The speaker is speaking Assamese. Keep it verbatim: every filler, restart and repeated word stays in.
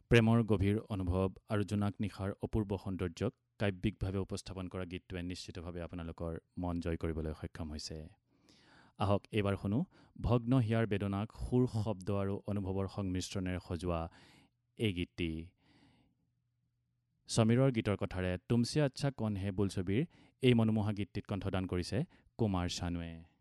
প্ৰেমৰ গভীৰ অনুভৱ আৰু জোনাক নিশাৰ অপূৰ্ব সৌন্দৰ্যক কাব্যিকভাৱে উপস্থাপন কৰা গীতটোৱে নিশ্চিতভাৱে আপোনালোকৰ মন জয় কৰিবলৈ সক্ষম হৈছে। আহক এইবাৰ শুনো ভগ্ন হিয়াৰ বেদনাক সুৰ শব্দ আৰু অনুভৱৰ সংমিশ্ৰণেৰে সজোৱা এই গীতটি। সমীৰৰ গীতৰ কথাৰে তুমছে আচ্ছা কৌন হে বোলছবিৰ এই মনোমোহা গীতটিত কণ্ঠদান কৰিছে কুমাৰ চানুৱে।